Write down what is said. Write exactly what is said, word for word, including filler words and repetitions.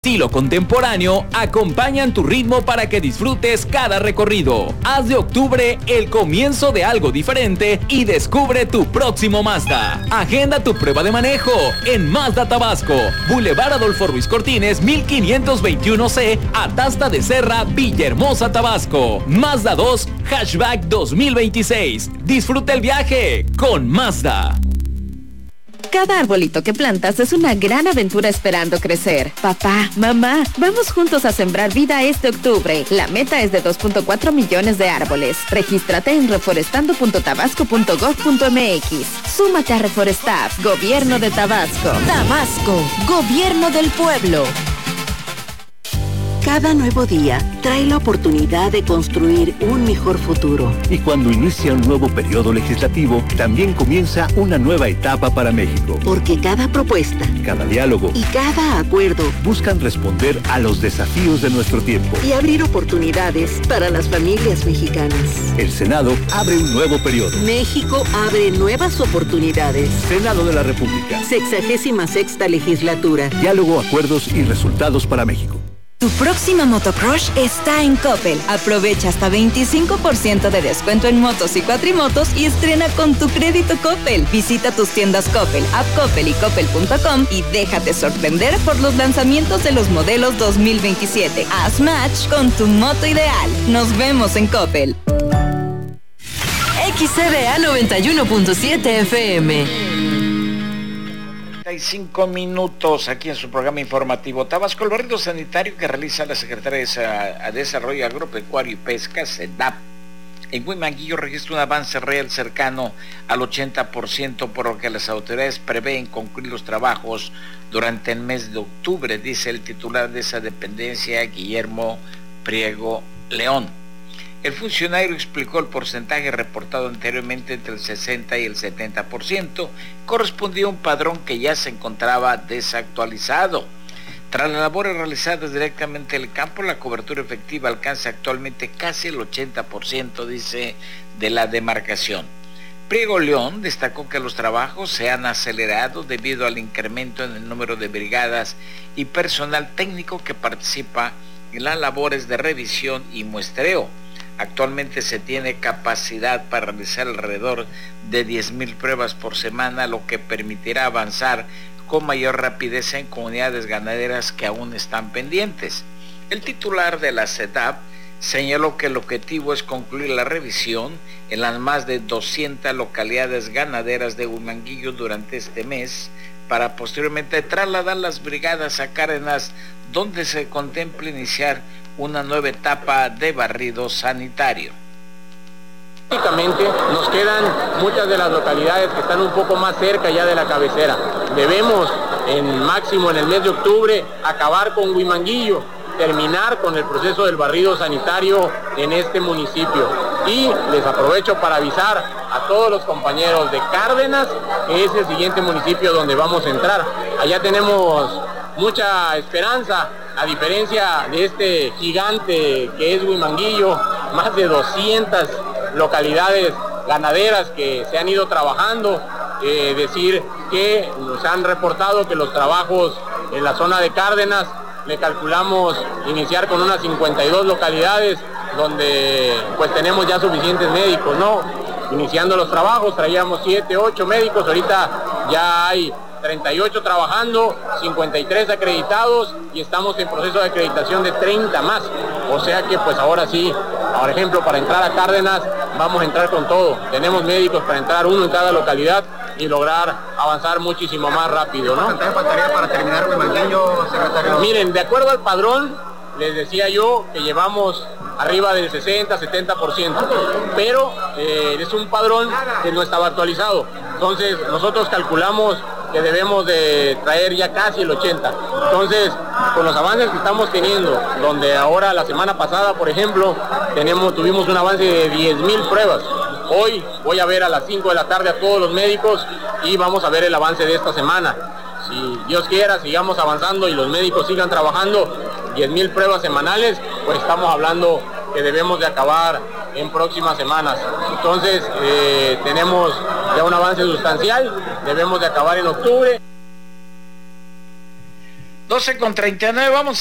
Estilo contemporáneo acompañan tu ritmo para que disfrutes cada recorrido. Haz de octubre el comienzo de algo diferente y descubre tu próximo Mazda. Agenda tu prueba de manejo en Mazda Tabasco, Boulevard Adolfo Ruiz Cortines, mil quinientos veintiuno C, Atasta de Serra, Villahermosa, Tabasco. Mazda dos Hatchback dos mil veintiséis. Disfruta el viaje con Mazda. Cada arbolito que plantas es una gran aventura esperando crecer. Papá, mamá, vamos juntos a sembrar vida este octubre. La meta es de dos punto cuatro millones de árboles. Regístrate en reforestando punto tabasco punto gov punto mx. Súmate a Reforestab, Gobierno de Tabasco. Tabasco, Gobierno del Pueblo. Cada nuevo día trae la oportunidad de construir un mejor futuro. Y cuando inicia un nuevo periodo legislativo, también comienza una nueva etapa para México. Porque cada propuesta, cada diálogo y cada acuerdo buscan responder a los desafíos de nuestro tiempo y abrir oportunidades para las familias mexicanas. El Senado abre un nuevo periodo. México abre nuevas oportunidades. Senado de la República. Sexagésima sexta legislatura. Diálogo, acuerdos y resultados para México. Tu próxima motocrush está en Coppel. Aprovecha hasta veinticinco por ciento de descuento en motos y cuatrimotos y estrena con tu crédito Coppel. Visita tus tiendas Coppel, App Coppel y Coppel punto com y déjate sorprender por los lanzamientos de los modelos dos mil veintisiete. Haz match con tu moto ideal. Nos vemos en Coppel. X C D A noventa y uno punto siete F M. Cinco minutos aquí en su programa informativo Tabasco. El barrido sanitario que realiza la Secretaría de Desarrollo Agropecuario y Pesca, SEDAP, en Huimanguillo registra un avance real cercano al ochenta por ciento, por lo que las autoridades prevén concluir los trabajos durante el mes de octubre, dice el titular de esa dependencia, Guillermo Priego León. El funcionario explicó el porcentaje reportado anteriormente entre el sesenta y el setenta por ciento, correspondía a un padrón que ya se encontraba desactualizado. Tras las labores realizadas directamente en el campo, la cobertura efectiva alcanza actualmente casi el ochenta por ciento, dice, de la demarcación. Priego León destacó que los trabajos se han acelerado debido al incremento en el número de brigadas y personal técnico que participa en las labores de revisión y muestreo. Actualmente se tiene capacidad para realizar alrededor de diez mil pruebas por semana, lo que permitirá avanzar con mayor rapidez en comunidades ganaderas que aún están pendientes. El titular de la SEDAP señaló que el objetivo es concluir la revisión en las más de doscientas localidades ganaderas de Huimanguillo durante este mes, para posteriormente trasladar las brigadas a Cárdenas, donde se contempla iniciar una nueva etapa de barrido sanitario. Prácticamente nos quedan muchas de las localidades que están un poco más cerca ya de la cabecera. Debemos, en máximo en el mes de octubre, acabar con Huimanguillo, terminar con el proceso del barrido sanitario en este municipio. Y les aprovecho para avisar a todos los compañeros de Cárdenas que es el siguiente municipio donde vamos a entrar. Allá tenemos mucha esperanza, a diferencia de este gigante que es Huimanguillo, más de doscientas localidades ganaderas que se han ido trabajando. Eh, decir que nos han reportado que los trabajos en la zona de Cárdenas le calculamos iniciar con unas cincuenta y dos localidades donde pues tenemos ya suficientes médicos, ¿no? Iniciando los trabajos traíamos siete, ocho médicos, ahorita ya hay treinta y ocho trabajando, cincuenta y tres acreditados y estamos en proceso de acreditación de treinta más. O sea que pues ahora sí, por ejemplo, para entrar a Cárdenas vamos a entrar con todo. Tenemos médicos para entrar uno en cada localidad y lograr avanzar muchísimo más rápido, ¿no? ¿Cuánto faltaría para terminar Huimanguillo, secretario? Miren, de acuerdo al padrón, les decía yo que llevamos arriba del sesenta, setenta por ciento, pero eh, es un padrón que no estaba actualizado. Entonces nosotros calculamos que debemos de traer ya casi el ochenta. Entonces, con los avances que estamos teniendo, donde ahora la semana pasada, por ejemplo, tenemos, tuvimos un avance de diez mil pruebas. Hoy voy a ver a las cinco de la tarde a todos los médicos y vamos a ver el avance de esta semana. Si Dios quiera, sigamos avanzando y los médicos sigan trabajando, diez mil pruebas semanales, pues estamos hablando que debemos de acabar en próximas semanas. Entonces, eh, tenemos ya un avance sustancial, debemos de acabar en octubre. doce con treinta y nueve, vamos